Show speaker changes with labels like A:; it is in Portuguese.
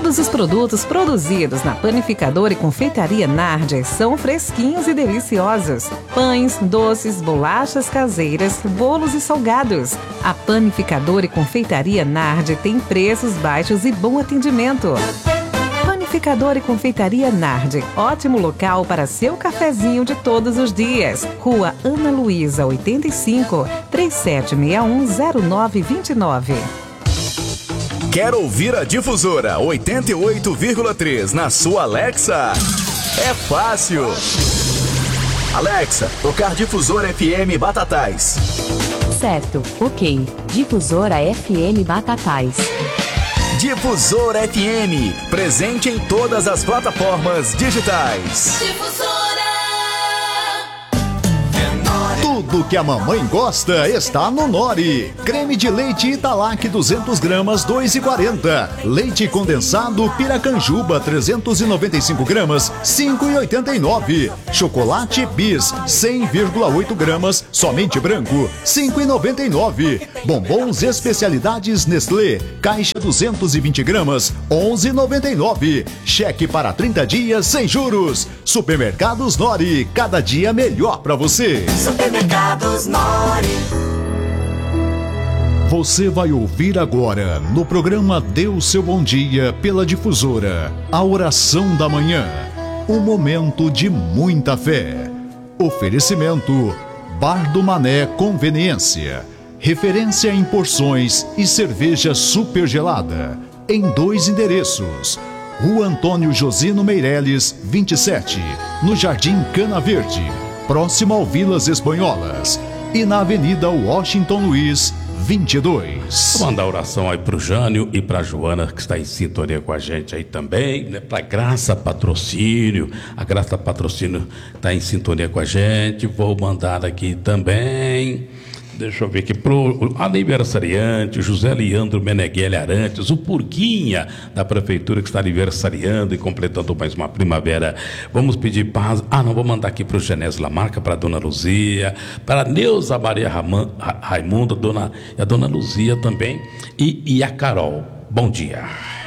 A: Todos os produtos produzidos na Panificadora e Confeitaria Nardi são fresquinhos e deliciosos. Pães, doces, bolachas caseiras, bolos e salgados. A Panificadora e Confeitaria Nardi tem preços baixos e bom atendimento. Panificadora e Confeitaria Nardi, ótimo local para seu cafezinho de todos os dias. Rua Ana Luísa, 85, 37610929.
B: Quer ouvir a Difusora 88,3 na sua Alexa? É fácil. Alexa, tocar Difusora FM Batatais.
C: Certo, ok. Difusora FM Batatais.
B: Difusora FM, presente em todas as plataformas digitais.
D: Difusora.
E: Tudo que a mamãe gosta está no Nori. Creme de leite Italac 200 gramas 2,40. Leite condensado Piracanjuba 395 gramas 5,89. Chocolate Bis 100,8 gramas somente branco 5,99. Bombons especialidades Nestlé caixa 220 gramas 11,99. Cheque para 30 dias sem juros. Supermercados Nori, cada dia melhor para você.
D: Supermercados Nori.
E: Você vai ouvir agora no programa Dê Seu Bom Dia pela Difusora, a oração da manhã, um momento de muita fé. Oferecimento Bar do Mané Conveniência, referência em porções e cerveja super gelada, em 2 endereços. Rua Antônio Josino Meireles, 27, no Jardim Cana Verde, próximo ao Vilas Espanholas, e na Avenida Washington Luiz, 22.
F: Vou mandar oração aí pro Jânio e pra Joana, que está em sintonia com a gente aí também, né? Pra Graça Patrocínio, a Graça Patrocínio está em sintonia com a gente. Vou mandar aqui também, deixa eu ver aqui, pro aniversariante, José Leandro Meneghelli Arantes, o Purguinha da Prefeitura, que está aniversariando e completando mais uma primavera. Vamos pedir paz. Não, vou mandar aqui pro Genésio Lamarca, para a Dona Luzia, para a Neuza Maria Raimundo, a Dona Luzia também, e a Carol. Bom dia.